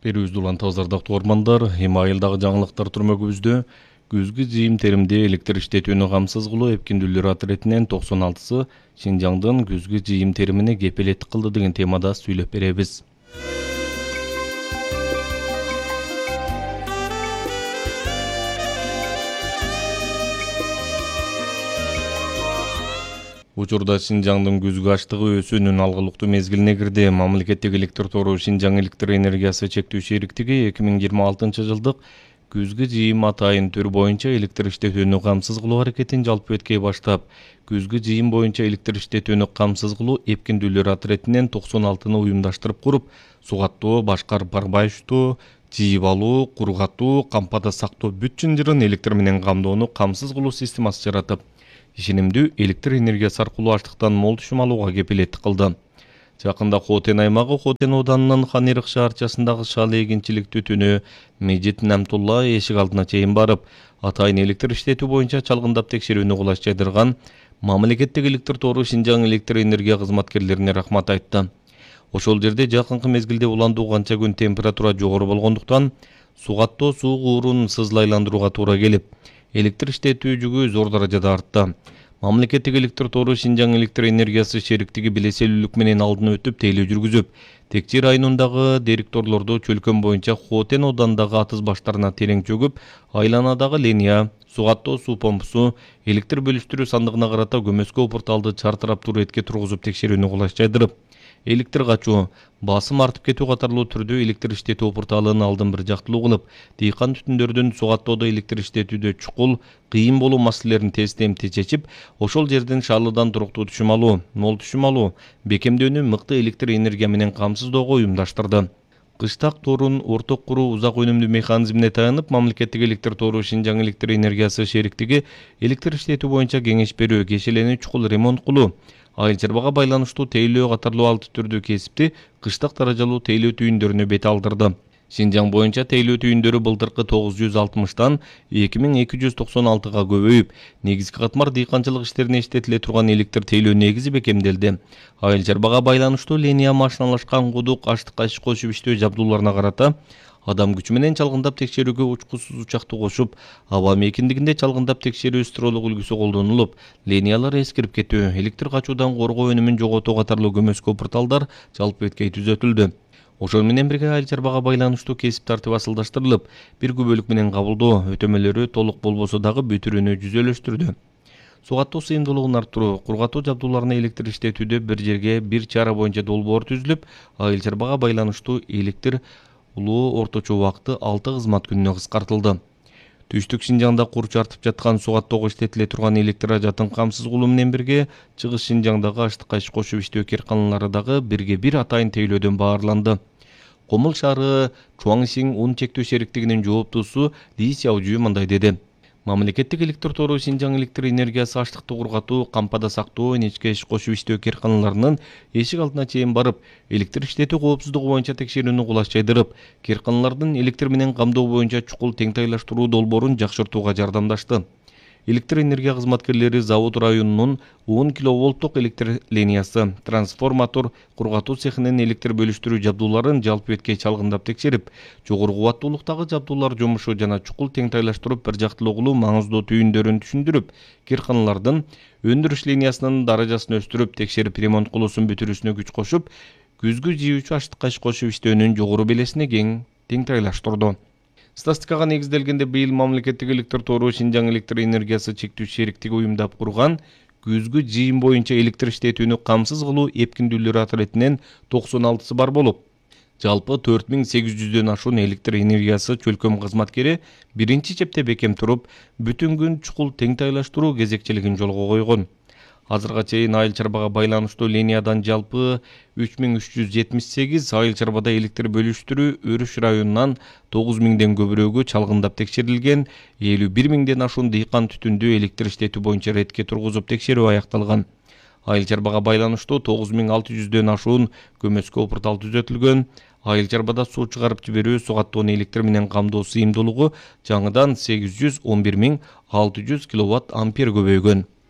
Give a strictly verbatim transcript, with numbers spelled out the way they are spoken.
Берүүбүздү улантып азардыктуу ормандар, эми айылдагы жаңылыктар түрмөгүбүздө күзгү жыйым теримде электр иштетүүнү камсыз кылуу эпкиндүүлөр иретинен токсон алтысы Шинжаңдын күзгү жыйым теримине кепилеттик кылды деген темада сүйлөп беребиз. Учурда Шинжаңдын күзгү аштыгы өсүүнүн алгылыктуу мезгилине кирди. Мамлекеттик электр тору Шинжаң электр энергиясы чектүү шериктиги эки миң жыйырма алтынчы жылдык күзгү жыйым атайын түрү боюнча электр иштетүүнү камсыз кылуу аракетин жалпы эткей баштап, күзгү жыйым боюнча электр иштетүүнү камсыз кылуу эпкиндүүлөр иретинен токсон алтыны уюмдаштырып куруп, сугаттоо, башкар барбайыштоо, жыйып алуу, кургатуу, кампада сактоо бүт жынжырын электр менен камдоону камсыз кылуу системасы жаратып, ишенимдүү электр энергиясы аркылуу аштыктан мол түшүм алууга кепилеттик кылды. Жакында Хотен аймагы Хотен ауданынын Ханырык шаарчасындагы шал эгинчилик түтүнү Мejit Намтулла эшик алдына чейин барып, атайын электр иштетүү боюнча чалгындап текшерүүнү кулаш жайдырган мамлекеттик электр тору Шинжаң электр энергия кызматкерлерине рахмат айтты. Ошол жерде жакынкы мезгилде уландуу канча күн температура жогору болгондуктан сугаттоо суу куурун сызыл айландырууга туура келип, электр иштетүү жүгү зор даражада артты. Мамлекеттик электр тору Шинжаң электр энергиясы шериктиги билеселүүлүк менен алдын өтүп тейлөө жүргүзүп, Текчи районундагы директорлорду чөлкөн боюнча Хотен оодандагы атыз баштарына терең чөгүп, айланадагы линия, сугаттоо суу помпусу, электр бөлүштүрүү сандыгына карата көмөскө порталды чартырап туретке тургузуп текшерүүнү кулаш жайдырып, электр качуу, басым артып кетүү катарлуу түрдө электр иштетүү порталын алдын бир жактылуу кылып, дыйкан түтүндөрдүн сугаттоодо электр иштетүүдө чукул, кыйын болуу маселелерин тез-темти чечип, ошол жерден шаалыдан туруктуу түшүм алуу, мол түшүм алуу, бекемдөөнү мыкты электр энергия менен камсыздоого уюмдаштырды. Кыштак торун орток куруу узак өнүмдүү механизмине таянып, мамлекеттик электр тору Шинжаң электр энергиясы шериктиги электр иштетүү боюнча кеңеш берүү, кешелени чукул ремонт кылуу, айыл чарбага байланыштуу тейлөө катарлуу алты түрдүү кесипти кыштак даражалуу тейлөө түйүндөрүнө бет алдырды. Шинжаң боюнча тейлөө түйүндөрү былтыркы тогуз жүз алтымыштан эки миң эки жүз токсон алтыга көбөйүп, негизги катмар дыйканчылык иштерине иштетиле турган электр тейлөө негизи бекемделди. Айыл чарбага байланыштуу линия машиналашкан кудук, аштыкка иш кошуп иштөө жабдууларына карата адам күчү менен чалгындап текшерүүгө учкусуз учакты кошуп, аба мейкиндигинде чалгындап текшерүү стролук үлгүсү колдонулуп, линиялар эскирип кетүү, электр качуудан коргоо өнүмүн жоготуу катарлуу көмөскө порталдар жалпы эткей түзөтүлдү. Ошол менен бирге айыл чарбага байланыштуу кесип тартип асылдаштырылып, бир күбөлүк менен кабылдоо, өтөмөлөрү толук болбосо дагы бүтүрүүнү жүзөлөштүрдү. Сугаттоо сыйымдуулугун арттыруу, кургатуу жабдууларына электр иштетүүдө бир жерге бир чара боюнча долбоор түзүлүп, айыл чарбага байланыштуу электр улуу орточо убакыты алты кызмат күнүнө кыскартылды. Түштүк Шинжаңда курч артып жаткан сугаттоого иштетиле турган электр ажатын камсыз кылуу менен бирге, Чыгыш Шинжаңдагы аштыкка иш кошуп иштөө керканалары дагы бирге бир атайын тейлөөдөн баарланды. Комул шаары Чуаңсиң ун чектөө шериктигинин жооптуусу Ли Сяожу мындай деди. Мамлекеттик электр тору Шинжаң электр энергиясы аштыкты кургатуу, кампада сактоо, энечке иш кошуп иштөө керканаларынын эшик алдына чейин барып, электр иштетүү коопсуздугу боюнча текшерүүнү кулаш жайдырып, керканалардын электр менен камдоо боюнча чукул теңтайлаштыруу долбоорун жакшыртууга жардамдашты. Электр энергия кызматкерлери завод районунун он киловолттук электр линиясы, трансформатор, кургатуу цехинин электр бөлүштүрүү жабдууларын жалпы эткей чалгындап текшерип, жогору кубаттуулуктагы жабдуулар жумушу жана чукул теңтайлаштырып бир жактылуу кылуу маңыздуу түйүндөрүн түшүндүрүп, керканалардын өндүрүш линиясынын даражасын өстүрүп, текшерип ремонт кылуусун бүтүрүүсүнө күч кошуп, күзгү жыйуучу аштыкка иш кошуп иштөөнүн жогору белесине кең теңтайлаштырды. Статистикага негизделгенде быйыл мамлекеттик электр тору Шинжаң электр энергиясы чектүү шериктиги уюмдап курган күзгү жыйым боюнча электр иштетүүнү камсыз кылуу эпкиндүүлөр иретинен токсон алтысы бар болуп, жалпы төрт миң сегиз жүздөн ашуун электр энергиясы чөлкөм кызматкери биринчи чепте бекем туруп, бүтүн күн чукул теңтайлаштыруу кезекчилигин жолго койгон. Азырга чейин айыл чарбага байланыштуу линиядан жалпы үч миң үч жүз жетимиш сегиз, айыл чарбада электр бөлүштүрүү Өрүш районунан тогуз миңден көбүрөөгү чалгындап текшерилген, элүү бир миңден ашуун дыйкан түтүндү электр иштетүү боюнча ретке тургузуп текшерүү аякталган. Айыл чарбага байланыштуу тогуз миң алты жүздөн ашуун көмөскө портал түзөтүлгөн. Айыл чарбада суу чыгарып жиберүү, сугаттоону электр менен камдоо сыйымдуулугу жаңыдан сегиз жүз он бир миң алты жүз киловатт ампер көбөйгөн.